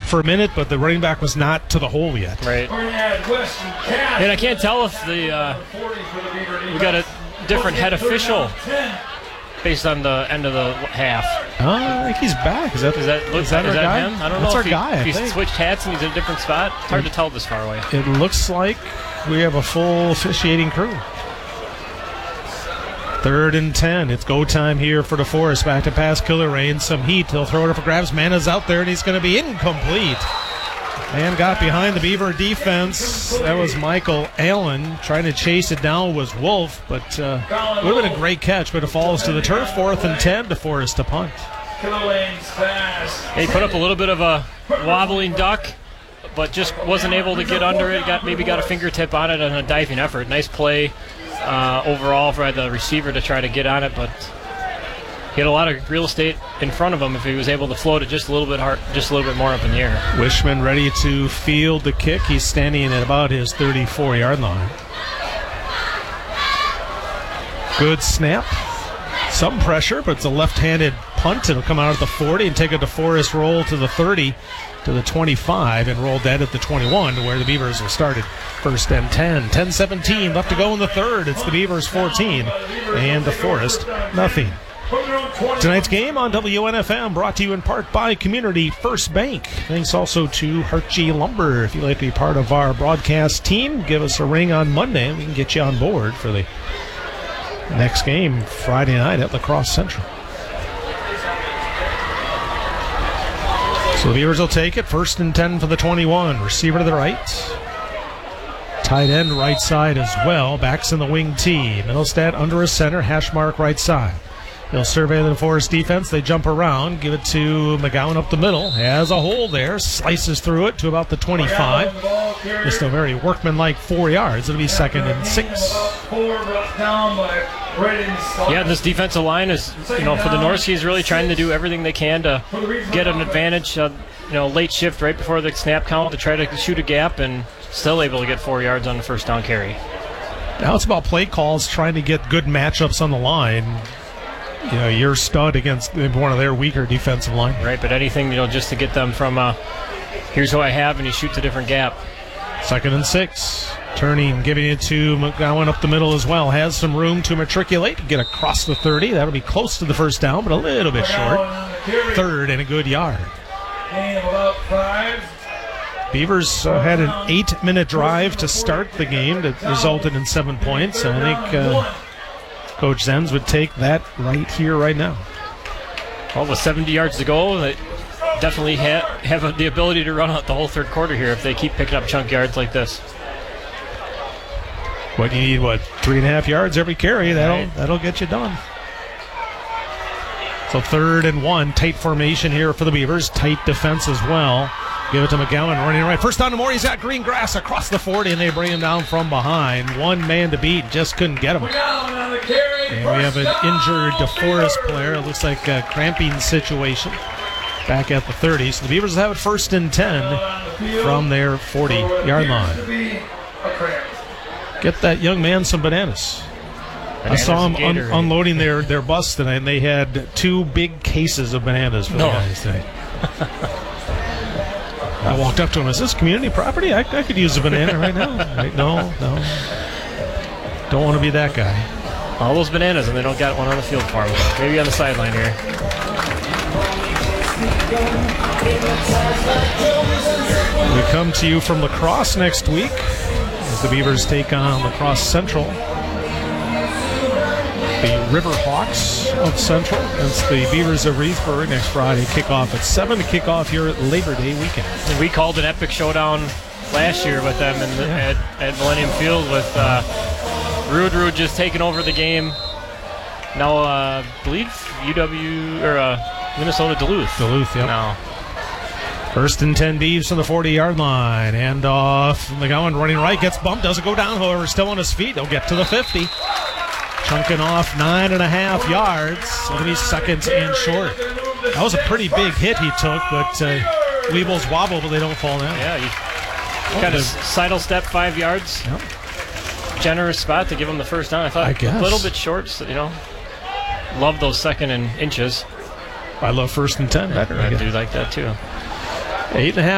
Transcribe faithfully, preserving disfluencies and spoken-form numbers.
for a minute, but the running back was not to the hole yet. Right. And I can't tell if the uh, we got a different head official based on the end of the half. Uh, I think he's back. Is that is that, look, is that, is that guy? him? I don't That's know our if he, guy, if I he's think. switched hats and he's in a different spot. It's hard to tell this far away. It looks like we have a full officiating crew. Third and ten. It's go time here for DeForest. Back to pass. Killer Rain. Some heat. He'll throw it up for grabs. Mana's out there, and he's going to be incomplete. Man got behind the Beaver defense. That was Michael Allen. Trying to chase it down was Wolf, but uh, would have been a great catch, but it falls to the turf. Fourth and ten. DeForest to punt. He put up a little bit of a wobbling duck, but just wasn't able to get under it. Got maybe got a fingertip on it on a diving effort. Nice play uh, overall for the receiver to try to get on it, but he had a lot of real estate in front of him if he was able to float it just a little bit hard, just a little bit more up in the air. Wishman ready to field the kick. He's standing at about his thirty-four-yard line. Good snap. Some pressure, but it's a left-handed punt. It'll come out at the forty and take a DeForest roll to the thirty, to the twenty-five, and roll dead at the twenty-one, where the Beavers will start at first and ten. ten seventeen left to go in the third. It's the Beavers fourteen and DeForest nothing. Tonight's game on W N F M brought to you in part by Community First Bank. Thanks also to Hartje Lumber. If you'd like to be part of our broadcast team, give us a ring on Monday. We can get you on board for the next game Friday night at La Crosse Central. So the Beavers will take it. First and ten for the twenty-one. Receiver to the right. Tight end right side as well. Backs in the wing T. Middlestad under a center. Hash mark right side. He'll survey the DeForest defense. They jump around. Give it to McGowan up the middle. Has a hole there. Slices through it to about the twenty-five. Just a very workmanlike four yards. It'll be second and six. Yeah, this defensive line is, you know, for the North Seas really trying to do everything they can to get an advantage. Uh, you know, late shift right before the snap count to try to shoot a gap and still able to get four yards on the first down carry. Now it's about play calls, trying to get good matchups on the line. You know, you're stud against one of their weaker defensive line. Right, but anything, you know, just to get them from uh, here's who I have, and he shoots a different gap. Second and six. Turning, giving it to McGowan up the middle as well. Has some room to matriculate, get across the thirty. That'll be close to the first down, but a little bit short. Third and a good yard. Beavers uh, had an eight-minute drive to start the game that resulted in seven points. And I think uh, Coach Zenz would take that right here, right now. Well, with seventy yards to go, they definitely ha- have the ability to run out the whole third quarter here if they keep picking up chunk yards like this. What you need, what, three and a half yards every carry? That'll Right. that'll get you done. So third and one, tight formation here for the Beavers. Tight defense as well. Give it to McGowan, running right. First down to Moore. He's got green grass across the forty, and they bring him down from behind. One man to beat, just couldn't get him. And we have an injured DeForest player. It looks like a cramping situation back at the thirty. So the Beavers have it first and ten from their forty-yard line. Get that young man some bananas. Bananas I saw him un- Gatorade. unloading their, their bus tonight, and they had two big cases of bananas for No. the guys today. I walked up to him. Is this community property? I, I could use a banana right now. Right? No, no. Don't want to be that guy. All those bananas, and they don't got one on the field for them. Maybe on the sideline here. We come to you from La Crosse next week as the Beavers take on La Crosse Central. The River Hawks of Central. That's the Beavers of Reedsburg next Friday. Kickoff at seven to kick off here at Labor Day weekend. And we called an epic showdown last year with them in the, Yeah. at, at Millennium Field with uh, Rude Rude just taking over the game. Now, uh, I believe U W or uh, Minnesota Duluth. Duluth, yep. Now, First and ten Beavs from the forty-yard line. And off. McGowan running right. Gets bumped. Doesn't go down, however. Still on his feet. He'll get to the fifty. Chunking off nine and a half yards. It'll be seconds and short. That was a pretty big hit he took, but uh, Weebles wobble, but they don't fall down. yeah, you kind of sidle step five yards. Yep. Generous spot to give him the first down. I thought I guess. a little bit short, so, you know. Love those second and inches. I love first and ten better. I I guess. do like that too. Eight and a half.